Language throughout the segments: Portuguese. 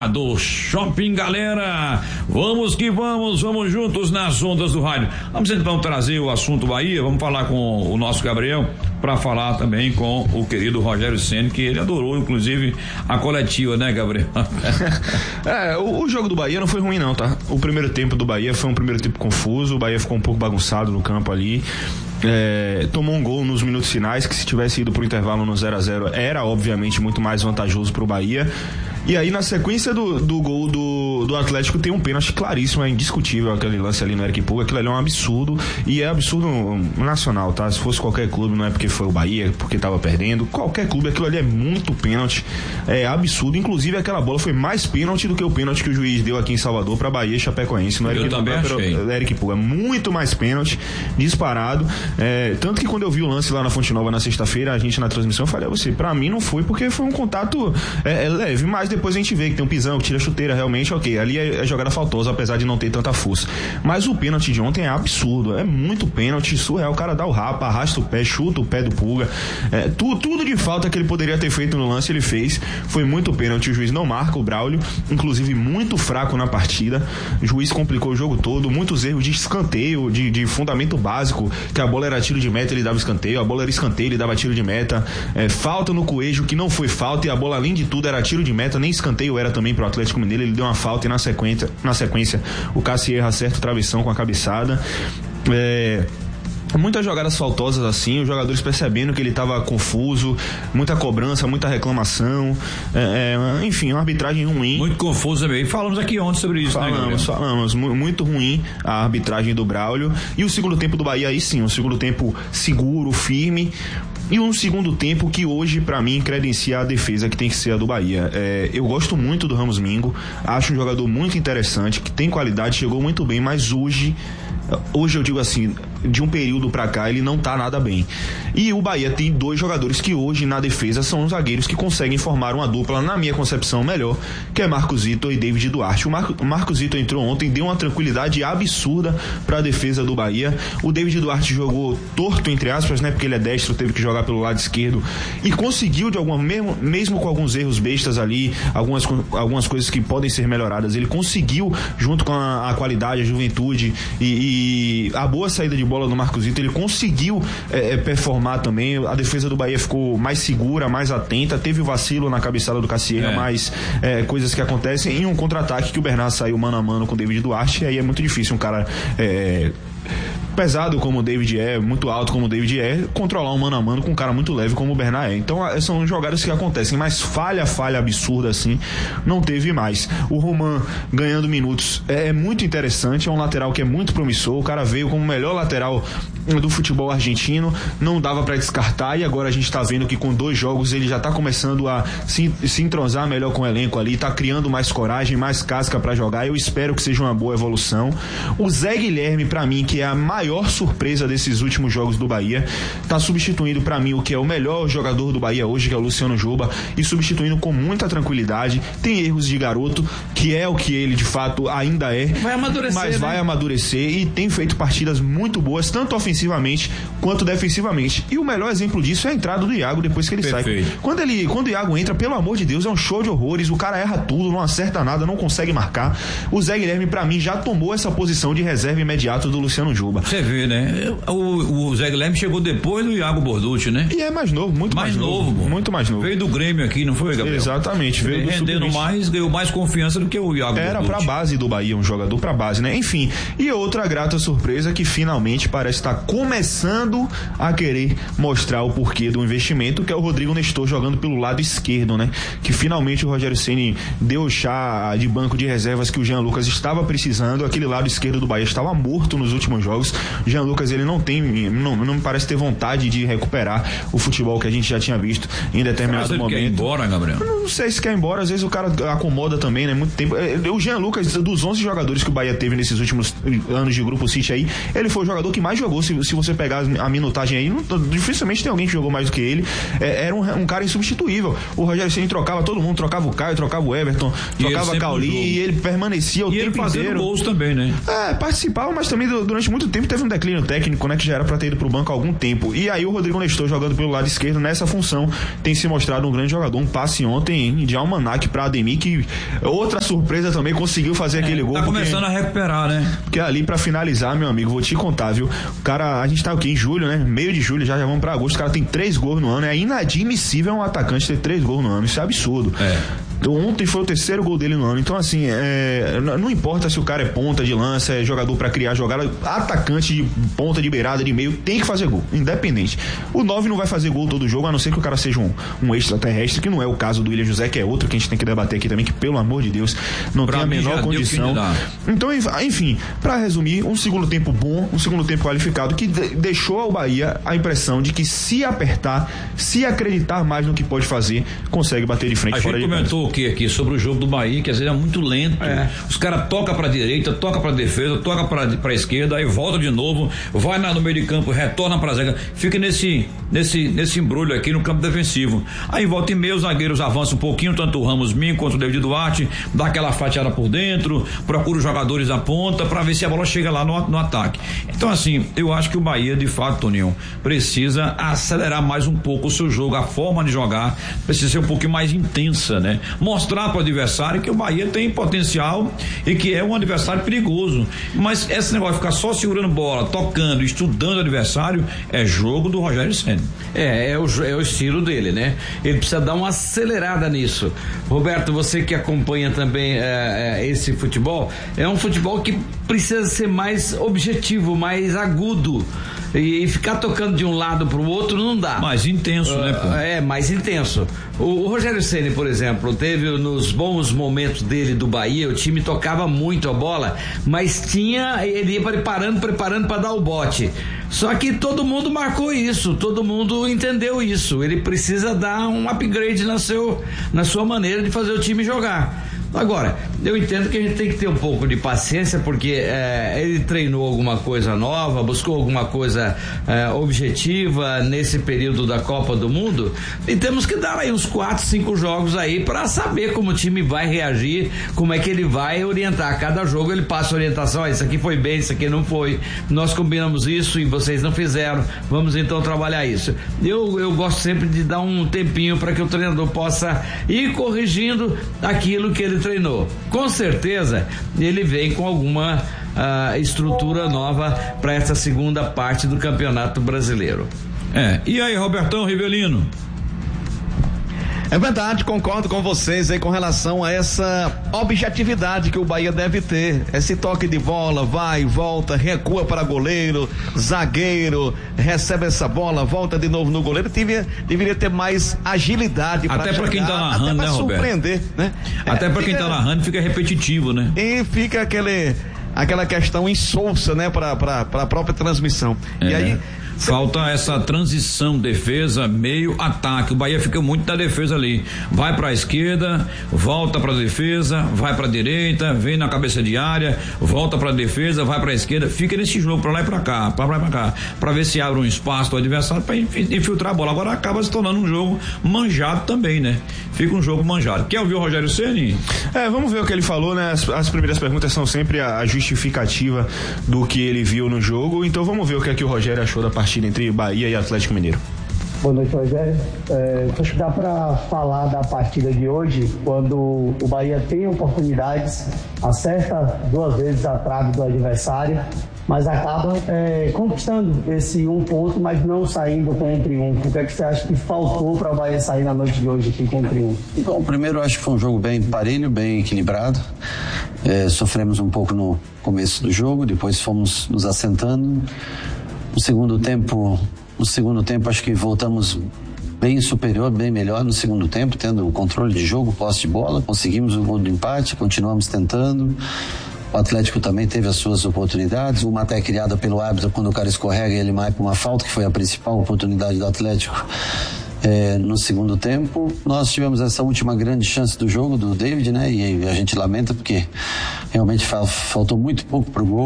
Do Shopping Galera, vamos que vamos juntos nas ondas do rádio. Vamos então trazer o assunto Bahia, vamos falar com o nosso Gabriel, para falar também com o querido Rogério Ceni, que ele adorou inclusive a coletiva, né, Gabriel? O jogo do Bahia não foi ruim não, tá? O primeiro tempo do Bahia foi um primeiro tempo confuso, o Bahia ficou um pouco bagunçado no campo ali. Tomou um gol nos minutos finais, que se tivesse ido pro intervalo no 0-0 era obviamente muito mais vantajoso pro Bahia. E aí na sequência do gol do Atlético tem um pênalti claríssimo, é indiscutível aquele lance ali no Eric Pulga, aquilo ali é um absurdo, e é absurdo nacional, tá? Se fosse qualquer clube, não é porque foi o Bahia, porque tava perdendo, qualquer clube, aquilo ali é muito pênalti, é absurdo, inclusive aquela bola foi mais pênalti do que o pênalti que o juiz deu aqui em Salvador pra Bahia e Chapecoense, no Eric Pulga, muito mais pênalti, disparado, tanto que quando eu vi o lance lá na Fonte Nova na sexta-feira, a gente na transmissão, eu falei a você, pra mim não foi porque foi um contato leve, mas depois a gente vê que tem um pisão, que tira a chuteira, realmente, ok, ali é jogada faltosa, apesar de não ter tanta força. Mas o pênalti de ontem é absurdo, é muito pênalti, surreal, o cara dá o rapa, arrasta o pé, chuta o pé do Pulga, tudo de falta que ele poderia ter feito no lance, ele fez, foi muito pênalti, o juiz não marca o Braulio, inclusive muito fraco na partida, o juiz complicou o jogo todo, muitos erros de escanteio, de fundamento básico, que a bola era tiro de meta, ele dava escanteio, a bola era escanteio, ele dava tiro de meta, falta no Coelho, que não foi falta, e a bola além de tudo era tiro de meta, nem escanteio era também pro Atlético Mineiro, ele deu uma falta e na sequência o Cassier acerta o travessão com a cabeçada. Muitas jogadas faltosas assim, os jogadores percebendo que ele estava confuso, muita cobrança, muita reclamação, enfim, uma arbitragem ruim. Muito confuso também. Falamos aqui ontem sobre isso, Falamos, muito ruim a arbitragem do Braulio. E o segundo tempo do Bahia aí sim, um segundo tempo seguro, firme. E um segundo tempo que hoje, pra mim, credencia a defesa que tem que ser a do Bahia. Eu gosto muito do Ramos Mingo, acho um jogador muito interessante, que tem qualidade, chegou muito bem, mas hoje eu digo assim, de um período pra cá ele não tá nada bem. E o Bahia tem dois jogadores que hoje na defesa são os zagueiros que conseguem formar uma dupla, na minha concepção, melhor, que é Marcos Vitor e David Duarte. O Marcos Vitor entrou ontem, deu uma tranquilidade absurda pra defesa do Bahia. O David Duarte jogou torto, entre aspas, né, porque ele é destro, teve que jogar pelo lado esquerdo e conseguiu de alguma, mesmo com alguns erros bestas ali, algumas coisas que podem ser melhoradas, ele conseguiu, junto com a qualidade, a juventude e a boa saída de bola do Marcos Vitor, ele conseguiu performar também. A defesa do Bahia ficou mais segura, mais atenta, teve o vacilo na cabeçada do Cassier, mas coisas que acontecem em um contra-ataque que o Bernard saiu mano a mano com o David Duarte, e aí é muito difícil um cara pesado como o David muito alto como o David controlar um mano a mano com um cara muito leve como o Bernard Então são jogadas que acontecem, mas falha absurda assim, não teve mais. O Roman ganhando minutos é muito interessante, é um lateral que é muito promissor, o cara veio como o melhor lateral do futebol argentino, não dava pra descartar, e agora a gente tá vendo que com 2 jogos ele já tá começando a se entrosar melhor com o elenco ali, tá criando mais coragem, mais casca pra jogar, eu espero que seja uma boa evolução. O Zé Guilherme, pra mim, que é a maior surpresa desses últimos jogos do Bahia, tá substituindo pra mim o que é o melhor jogador do Bahia hoje, que é o Luciano Juba, e substituindo com muita tranquilidade. Tem erros de garoto, que é o que ele de fato ainda vai amadurecer, mas vai amadurecer, e tem feito partidas muito boas, tanto ofensivamente quanto defensivamente, e o melhor exemplo disso é a entrada do Iago depois que ele sai. Quando o Iago entra, pelo amor de Deus, é um show de horrores, o cara erra tudo, não acerta nada, não consegue marcar. O Zé Guilherme pra mim já tomou essa posição de reserva imediato do Luciano Juba. Você vê, né? O Zé Guilherme chegou depois do Iago Borducci, né? E é mais novo, muito mais novo. Muito mais novo. Veio do Grêmio aqui, não foi, Gabriel? Exatamente. Veio rendendo mais, ganhou mais confiança do que o Iago Borducci. Era pra base do Bahia, um jogador pra base, né? Enfim, e outra grata surpresa que finalmente parece estar começando a querer mostrar o porquê do investimento, que é o Rodrigo Nestor jogando pelo lado esquerdo, né? Que finalmente o Rogério Ceni deu o chá de banco de reservas que o Jean Lucas estava precisando. Aquele lado esquerdo do Bahia estava morto nos últimos jogos. O Jean Lucas, ele não me parece ter vontade de recuperar o futebol que a gente já tinha visto em determinado momento. Quer ir embora, Gabriel? Não sei se quer ir embora, às vezes o cara acomoda também, né? Muito tempo. O Jean Lucas, dos 11 jogadores que o Bahia teve nesses últimos anos de Grupo City aí, ele foi o jogador que mais jogou se você pegar a minutagem aí, dificilmente tem alguém que jogou mais do que ele. Era um cara insubstituível. O Rogério Ceni trocava todo mundo, trocava o Caio, trocava o Everton, trocava Cauli, e ele permanecia o tempo inteiro. E ele fazendo gols também, né? Participava, mas também durante muito tempo teve um declínio técnico, né, que já era pra ter ido pro banco há algum tempo. E aí o Rodrigo Nestor, jogando pelo lado esquerdo, nessa função, tem se mostrado um grande jogador. Um passe ontem de Almanac pra Ademir, que outra surpresa também, conseguiu fazer aquele gol. Tá começando a recuperar, né? Porque ali, pra finalizar, meu amigo, vou te contar, viu? O cara, a gente tá aqui em julho, né? Meio de julho, já vamos pra agosto. O cara tem 3 gols no ano. É inadmissível um atacante ter 3 gols no ano. Isso é absurdo. Então, ontem foi o 3º gol dele no ano. Então, assim, não importa se o cara é ponta de lança, é jogador pra criar jogada, atacante de ponta, de beirada, de meio, tem que fazer gol, independente. O 9 não vai fazer gol todo jogo, a não ser que o cara seja um extraterrestre, que não é o caso do William José, que é outro que a gente tem que debater aqui também, que pelo amor de Deus, não tem a menor condição. Então, enfim, pra resumir, um segundo tempo bom, um segundo tempo qualificado, que deixou ao Bahia a impressão de que se apertar, se acreditar mais no que pode fazer, consegue bater de frente fora de casa. A gente comentou aqui sobre o jogo do Bahia, que às vezes é muito lento. Os caras tocam pra direita, tocam pra defesa, tocam pra esquerda, aí volta de novo, vai no meio de campo, retorna pra zaga, fica nesse embrulho aqui no campo defensivo. Aí volta e meia, os zagueiros avançam um pouquinho, tanto o Ramos Minho quanto o David Duarte, dá aquela fatiada por dentro, procura os jogadores da ponta pra ver se a bola chega lá no ataque. Então, assim, eu acho que o Bahia, de fato, Toninho, precisa acelerar mais um pouco o seu jogo, a forma de jogar precisa ser um pouquinho mais intensa, né? Mostrar para o adversário que o Bahia tem potencial e que é um adversário perigoso. Mas esse negócio de ficar só segurando bola, tocando, estudando o adversário, é jogo do Rogério Ceni. É o estilo dele, né? Ele precisa dar uma acelerada nisso. Roberto, você que acompanha também esse futebol, é um futebol que precisa ser mais objetivo, mais agudo. E ficar tocando de um lado pro outro não dá. Mais intenso, né, pô? Mais intenso. O Rogério Ceni, por exemplo, teve nos bons momentos dele do Bahia, o time tocava muito a bola, mas ele ia preparando para dar o bote. Só que todo mundo marcou isso, todo mundo entendeu isso. Ele precisa dar um upgrade na sua maneira de fazer o time jogar. Agora, eu entendo que a gente tem que ter um pouco de paciência, porque ele treinou alguma coisa nova, buscou alguma coisa objetiva nesse período da Copa do Mundo, e temos que dar aí uns 4, 5 jogos aí para saber como o time vai reagir, como é que ele vai orientar. Cada jogo ele passa orientação, isso aqui foi bem, isso aqui não foi, nós combinamos isso e vocês não fizeram, vamos então trabalhar isso. Eu gosto sempre de dar um tempinho para que o treinador possa ir corrigindo aquilo que ele treinou. Com certeza ele vem com alguma estrutura nova para essa segunda parte do Campeonato Brasileiro. E aí, Robertão Rivelino? É verdade, concordo com vocês aí com relação a essa objetividade que o Bahia deve ter. Esse toque de bola, vai, volta, recua para goleiro, zagueiro, recebe essa bola, volta de novo no goleiro. Deveria ter mais agilidade para até para quem tá narrando, né, surpreender, né? Até para quem tá narrando fica repetitivo, né? E fica aquela questão insolsa, né, para a própria transmissão. E aí falta essa transição, defesa, meio, ataque. O Bahia fica muito na defesa ali. Vai pra esquerda, volta pra defesa, vai pra direita, vem na cabeça de área, volta pra defesa, vai pra esquerda. Fica nesse jogo, pra lá e pra cá, pra ver se abre um espaço do adversário pra infiltrar a bola. Agora acaba se tornando um jogo manjado também, né? Fica um jogo manjado. Quer ouvir o Rogério Ceni? Vamos ver o que ele falou, né? As primeiras perguntas são sempre a justificativa do que ele viu no jogo. Então vamos ver o que é que o Rogério achou da partida entre Bahia e Atlético Mineiro. Boa noite, Rogério. Acho que dá para falar da partida de hoje, quando o Bahia tem oportunidades, acerta 2 vezes a trave do adversário, mas acaba conquistando esse 1 ponto, mas não saindo com um triunfo. O que é que você acha que faltou para o Bahia sair na noite de hoje aqui com um triunfo? Bom, primeiro eu acho que foi um jogo bem parelho, bem equilibrado. Sofremos um pouco no começo do jogo, depois fomos nos assentando. No segundo tempo acho que voltamos bem superior, bem melhor no segundo tempo, tendo o controle de jogo, posse de bola, conseguimos o gol do empate, continuamos tentando. O Atlético também teve as suas oportunidades, uma até criada pelo árbitro, quando o cara escorrega ele marca uma falta, que foi a principal oportunidade do Atlético no segundo tempo. Nós tivemos essa última grande chance do jogo do David, né? E a gente lamenta porque realmente faltou muito pouco pro gol.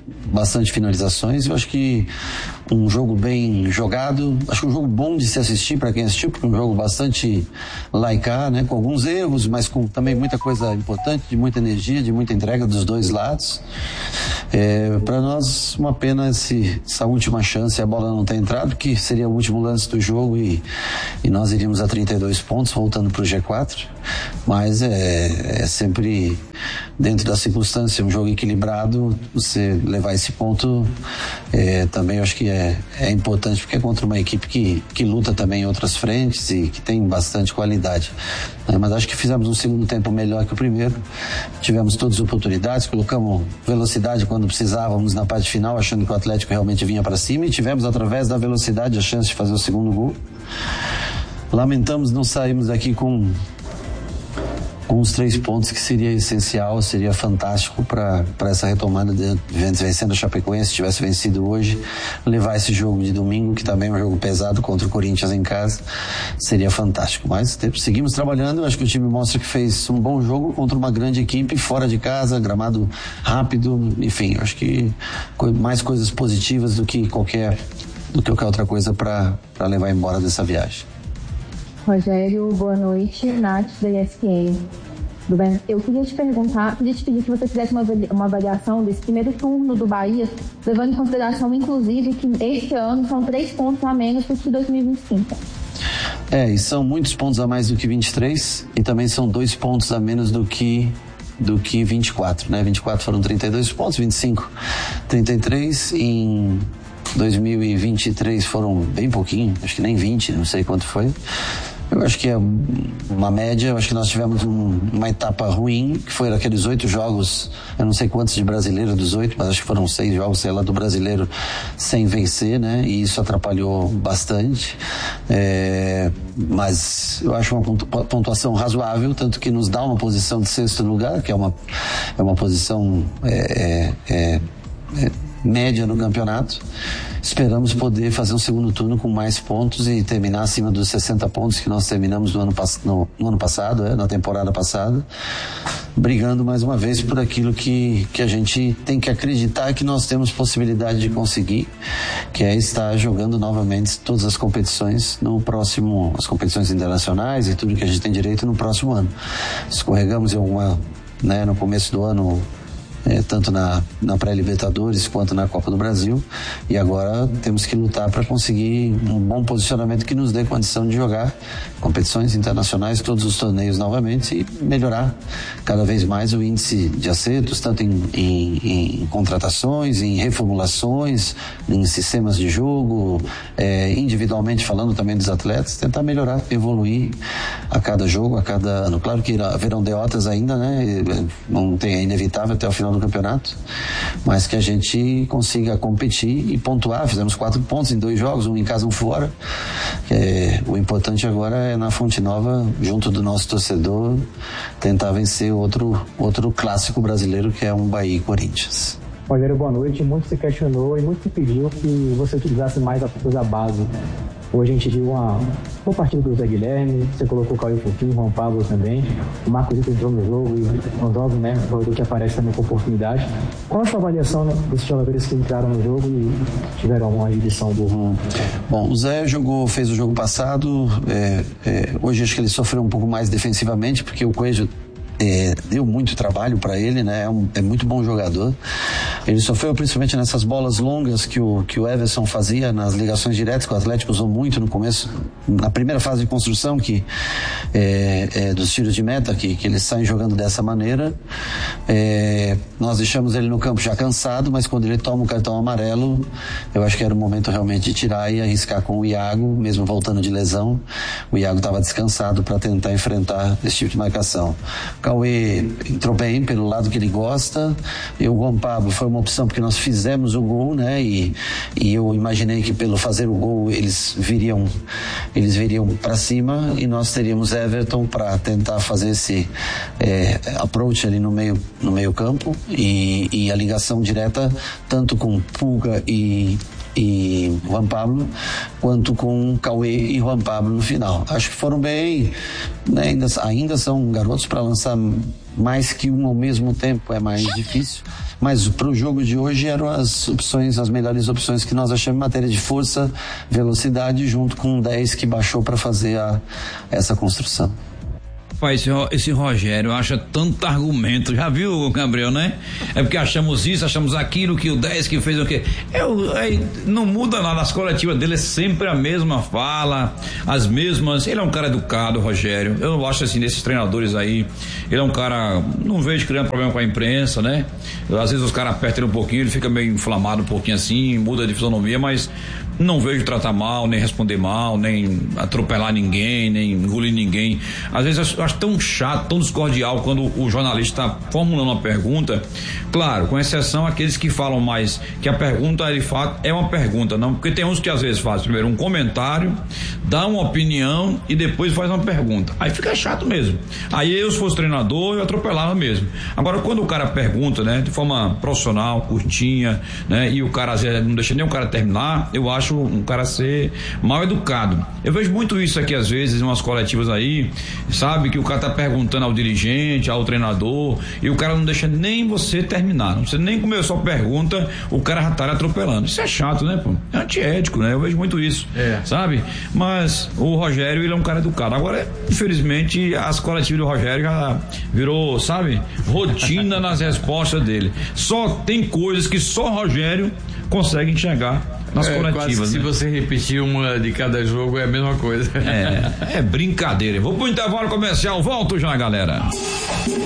bastante finalizações. Eu acho que um jogo bem jogado, acho que um jogo bom de se assistir para quem assistiu, porque um jogo bastante laicar, né, com alguns erros, mas com também muita coisa importante, de muita energia, de muita entrega dos dois lados. Para nós, uma pena essa última chance, a bola não ter entrado, que seria o último lance do jogo e nós iríamos a 32 pontos, voltando para o G4, mas é sempre dentro da circunstância, um jogo equilibrado, você levar esse ponto também eu acho que é importante, porque é contra uma equipe que luta também em outras frentes e que tem bastante qualidade, né? Mas acho que fizemos um segundo tempo melhor que o primeiro, tivemos todas as oportunidades, colocamos velocidade quando precisávamos na parte final, achando que o Atlético realmente vinha para cima, e tivemos através da velocidade a chance de fazer o segundo gol. Lamentamos não sairmos daqui com os 3 pontos, que seria essencial, seria fantástico para essa retomada de vencendo a Chapecoense. Se tivesse vencido hoje, levar esse jogo de domingo, que também é um jogo pesado contra o Corinthians em casa, seria fantástico. Mas seguimos trabalhando. Acho que o time mostra que fez um bom jogo contra uma grande equipe, fora de casa, gramado rápido, enfim, acho que mais coisas positivas do que qualquer outra coisa para levar embora dessa viagem. Rogério, boa noite. Nath, da ESPN. Tudo bem? Eu queria te pedir que você fizesse uma avaliação desse primeiro turno do Bahia, levando em consideração, inclusive, que este ano são 3 pontos a menos do que 2025. E são muitos pontos a mais do que 23, e também são 2 pontos a menos do que 24, né? 24 foram 32 pontos, 25, 33, em 2023 foram bem pouquinho, acho que nem 20, não sei quanto foi. Eu acho que é uma média. Eu acho que nós tivemos uma etapa ruim, que foi aqueles 8 jogos, eu não sei quantos de brasileiro dos 8, mas acho que foram 6 jogos, sei lá, do brasileiro sem vencer, né? E isso atrapalhou bastante. Mas eu acho uma pontuação razoável, tanto que nos dá uma posição de 6º lugar, que é uma posição média no campeonato. Esperamos poder fazer um segundo turno com mais pontos e terminar acima dos 60 pontos que nós terminamos no ano passado, na temporada passada, brigando mais uma vez por aquilo que a gente tem que acreditar que nós temos possibilidade de conseguir, que é estar jogando novamente todas as competições as competições internacionais e tudo que a gente tem direito no próximo ano. Escorregamos no começo do ano, tanto na pré-Libertadores quanto na Copa do Brasil, e agora temos que lutar para conseguir um bom posicionamento que nos dê condição de jogar competições internacionais, todos os torneios novamente, e melhorar cada vez mais o índice de acertos, tanto em contratações, em reformulações, em sistemas de jogo, individualmente falando também dos atletas, tentar melhorar, evoluir a cada jogo, a cada ano. Claro que haverão derrotas ainda, né? Não tem, é inevitável até o final do campeonato, mas que a gente consiga competir e pontuar. Fizemos 4 pontos em 2 jogos, um em casa, um fora. O importante agora é na Fonte Nova, junto do nosso torcedor, tentar vencer outro clássico brasileiro, que é um Bahia e Corinthians. Rogério, boa noite. Muito se questionou e muito se pediu que você utilizasse mais a coisa base. Hoje a gente viu uma boa partida do Zé Guilherme, você colocou o Caio Coutinho, o Juan Pablo também, o Marcos Vitor entrou no jogo e nos jogos, né, foi o que aparece também com oportunidade. Qual a sua avaliação, né, desses jogadores que entraram no jogo e tiveram uma edição do... Bom, o Zé fez o jogo passado, hoje acho que ele sofreu um pouco mais defensivamente, porque o Coelho deu muito trabalho para ele, né? É muito bom jogador. Ele sofreu principalmente nessas bolas longas que o Everson fazia nas ligações diretas, que o Atlético usou muito no começo, na primeira fase de construção, que dos tiros de meta, que eles saem jogando dessa maneira. Nós deixamos ele no campo já cansado, mas quando ele toma o cartão amarelo, eu acho que era o momento realmente de tirar e arriscar com o Iago, mesmo voltando de lesão. O Iago estava descansado para tentar enfrentar esse tipo de marcação. Cauê entrou bem pelo lado que ele gosta, e o Juan Pablo foi uma opção porque nós fizemos o gol, né? E eu imaginei que pelo fazer o gol eles viriam para cima, e nós teríamos Everton para tentar fazer esse approach ali no meio campo, e a ligação direta tanto com Pulga e e Juan Pablo, quanto com Cauê e Juan Pablo no final. Acho que foram bem, né? Ainda são garotos para lançar mais que um ao mesmo tempo, é mais difícil, mas para o jogo de hoje eram as melhores opções que nós achamos em matéria de força, velocidade, junto com 10 que baixou para fazer essa construção. Esse Rogério acha tanto argumento, já viu, Gabriel, né? É porque achamos isso, achamos aquilo, que o 10 que fez o quê? Não muda nada, as coletivas dele é sempre a mesma fala, as mesmas. Ele é um cara educado, Rogério. Eu não acho assim, desses treinadores aí, ele é um cara, não vejo criando problema com a imprensa, né? Às vezes os caras apertam ele um pouquinho, ele fica meio inflamado um pouquinho assim, muda de fisionomia, mas não vejo tratar mal, nem responder mal, nem atropelar ninguém, nem engolir ninguém. Às vezes eu acho tão chato, tão descordial quando o jornalista está formulando uma pergunta, claro, com exceção aqueles que falam mais que a pergunta de fato é uma pergunta, não, porque tem uns que às vezes fazem primeiro um comentário, dá uma opinião e depois faz uma pergunta, aí fica chato mesmo. Aí eu, se fosse treinador, eu atropelava mesmo. Agora, quando o cara pergunta, né, de forma profissional, curtinha, né, e o cara às vezes não deixa nem o cara terminar, eu acho um cara ser mal educado. Eu vejo muito isso aqui às vezes em umas coletivas aí, sabe, que o cara tá perguntando ao dirigente, ao treinador, e o cara não deixa nem você terminar, você nem começou a pergunta, o cara já tá atropelando. Isso é chato, né, pô? É antiético, né? Eu vejo muito isso, sabe? Mas o Rogério, ele é um cara educado. Agora, infelizmente, as coletivas do Rogério já virou, sabe, rotina nas respostas dele. Só tem coisas que só o Rogério consegue enxergar nas coletivas, né? Se você repetir uma de cada jogo é a mesma coisa. É brincadeira. Vou pro intervalo comercial, volto já, galera.